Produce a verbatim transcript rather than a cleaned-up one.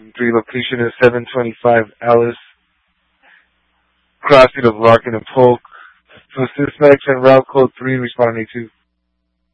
three, location is seven twenty-five Alice, crossing of Larkin and Polk. To assist medics and route code three, respond on A two.